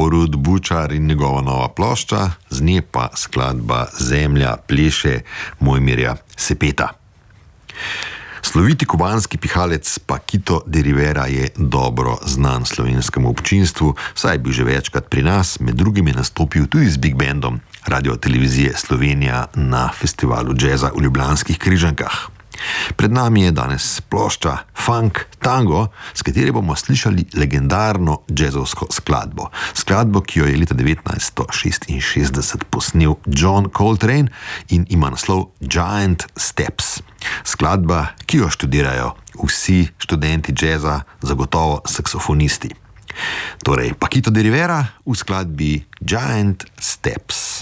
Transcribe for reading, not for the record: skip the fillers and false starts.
Borut Bučar in njegova nova plošča, z nje pa skladba Zemlja pleše Mojmirja Sepeta. Sloviti kubanski pihalec Paquito de Rivera je dobro znan slovenskemu občinstvu, saj je bil že večkrat pri nas, med drugim je nastopil tudi z Big Bandom Radio-televizije Slovenija na festivalu džeza v Ljubljanskih Križankah. Pred nami je danes plošča Funk Tango, s katero bomo slišali legendarno džezovsko skladbo. Skladbo, ki jo je leta 1966 posnel John Coltrane in ima naslov Giant Steps. Skladba, ki jo študirajo vsi študenti džeza, zagotovo saksofonisti. Torej, Paquito de Rivera v skladbi Giant Steps.